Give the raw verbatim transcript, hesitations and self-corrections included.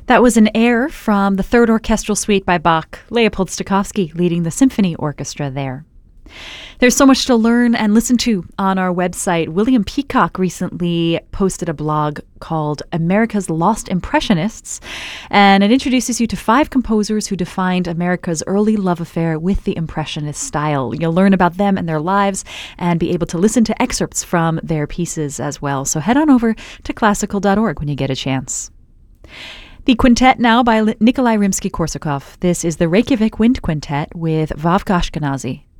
That was an air from the Third Orchestral Suite by Bach, Leopold Stokowski leading the symphony orchestra there. There's so much to learn and listen to on our website. William Peacock recently posted a blog called America's Lost Impressionists, and it introduces you to five composers who defined America's early love affair with the Impressionist style. You'll learn about them and their lives and be able to listen to excerpts from their pieces as well. So head on over to classical dot org when you get a chance. The quintet now by Nikolai Rimsky-Korsakov. This is the Reykjavik Wind Quintet with Vavka Ashkenazy.